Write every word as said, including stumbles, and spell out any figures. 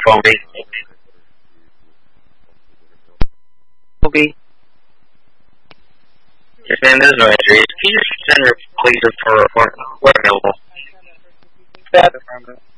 Colby. Colby. Yes, ma'am, there's no injuries. Can you just send her please for a report? We're available. Staff affirmative.